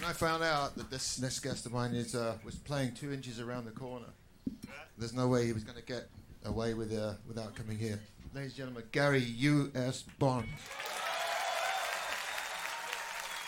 When I found out that this next guest of mine was playing 2 inches around the corner, there's no way he was going to get away with without coming here. Ladies and gentlemen, Gary U.S. Bond.